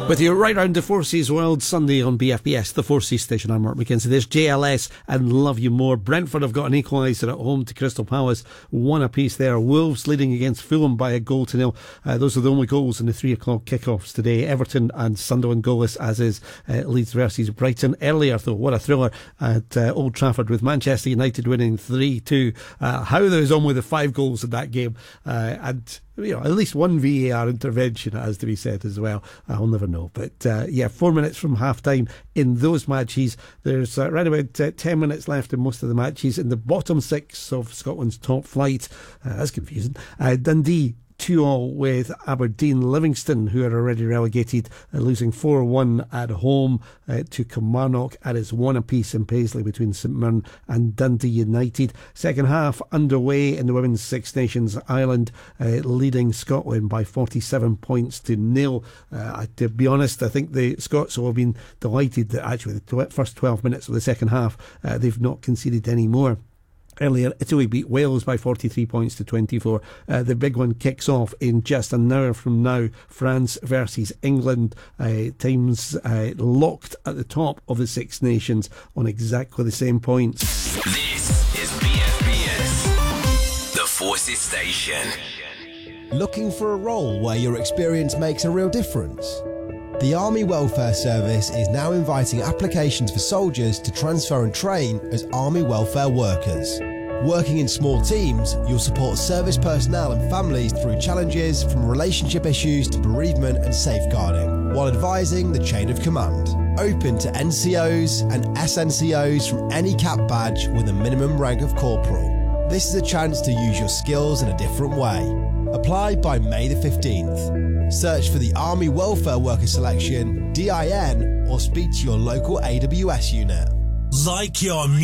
With you right round the Four Seas World Sunday on BFBS, the Four Seas station. I'm Mark McKenzie. There's JLS and Love You More. Brentford have got an equaliser at home to Crystal Palace, 1 apiece there. Wolves leading against Fulham by 1-0. Those are the only goals in the 3 o'clock kickoffs today. Everton and Sunderland goalless, as is Leeds versus Brighton. Earlier though, what a thriller at Old Trafford with Manchester United winning 3-2. How there was on with the 5 goals in that game, and at least one VAR intervention, it has to be said as well. I'll never know. But 4 minutes from half time in those matches. There's around about 10 minutes left in most of the matches. In the bottom 6 of Scotland's top flight, that's confusing. Dundee 2-2 with Aberdeen. Livingston, who are already relegated, losing 4-1 at home to Kilmarnock, and it's 1 apiece in Paisley between St Mirren and Dundee United. Second half underway in the Women's Six Nations. Ireland leading Scotland by 47 points to 0. To be honest, I think the Scots will have been delighted that actually the first 12 minutes of the second half they've not conceded any more. Earlier, Italy beat Wales by 43 points to 24. The big one kicks off in just an hour from now. France versus England. Times locked at the top of the Six Nations on exactly the same points. This is BFBS, the Forces Station. Looking for a role where your experience makes a real difference? The Army Welfare Service is now inviting applications for soldiers to transfer and train as Army Welfare Workers. Working in small teams, you'll support service personnel and families through challenges from relationship issues to bereavement and safeguarding, while advising the chain of command. Open to NCOs and SNCOs from any cap badge with a minimum rank of corporal. This is a chance to use your skills in a different way. Apply by May the 15th. Search for the Army Welfare Worker Selection, DIN, or speak to your local AWS unit. Like your